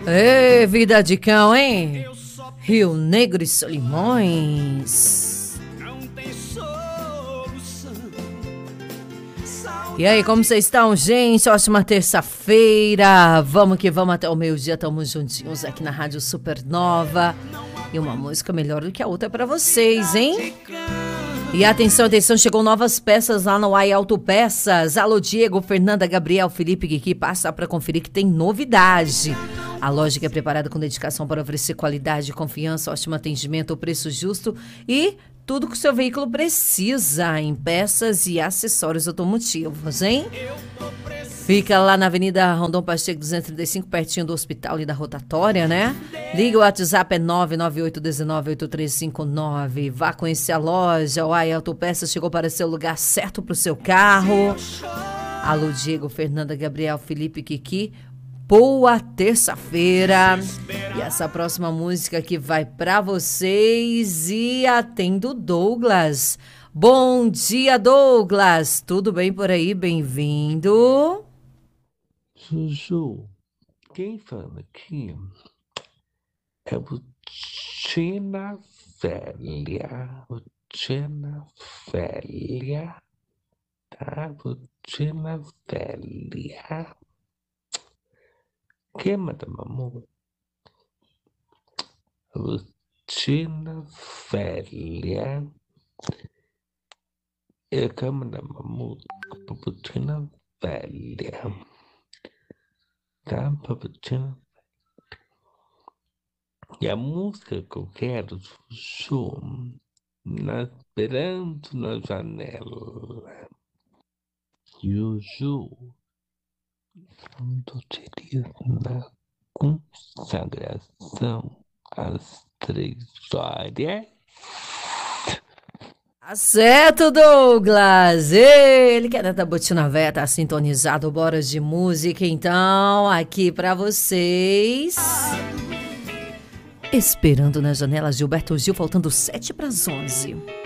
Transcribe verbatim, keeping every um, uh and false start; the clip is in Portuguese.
Ê, vida de cão, hein? Rio Negro e Solimões. E aí, como vocês estão, gente? Ótima terça-feira. Vamos que vamos até o meio-dia. Estamos juntinhos aqui na Rádio Supernova. E uma música melhor do que a outra pra vocês, hein? E atenção, atenção, chegou novas peças lá no Ai Autopeças. Alô, Diego, Fernanda, Gabriel, Felipe, Kiki, passa pra conferir que tem novidade. A loja que é preparada com dedicação para oferecer qualidade, confiança, ótimo atendimento, preço justo e tudo que o seu veículo precisa em peças e acessórios automotivos, hein? Fica lá na Avenida Rondon Pacheco duzentos e trinta e cinco, pertinho do hospital e da rotatória, né? Liga, o WhatsApp é nove nove oito um nove oito três cinco nove. Vá conhecer a loja. O Ai Autopeças chegou para ser o lugar certo para o seu carro. Alô, Diego, Fernanda, Gabriel, Felipe, Kiki. Boa terça-feira. E essa próxima música aqui vai para vocês e atendo Douglas. Bom dia, Douglas. Tudo bem por aí? Bem-vindo. Juju, quem fala aqui é o Tina Velha, o Tina Velha, tá? O Tina Velha. Quem manda mamãe? O Tina Velha. Eu quero mandar uma música para o Tina Velha. Tá, Papatina? E a música que eu quero, Juju, na, esperando na janela. Juju, quando utiliza na consagração às três horas. Acerto, Douglas! Ele que é da Botina Véia, tá sintonizado, bora de música, então, aqui pra vocês. Esperando na janela, Gilberto Gil, faltando sete para as onze.